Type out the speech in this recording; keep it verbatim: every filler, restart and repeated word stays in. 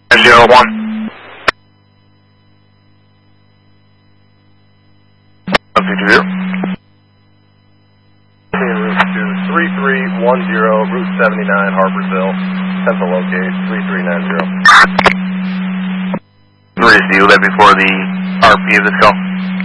zero one. Route two three three one zero, Route seventy-nine, Harpersville, Central locate three three nine zero. Where is you? That before the R P of this call?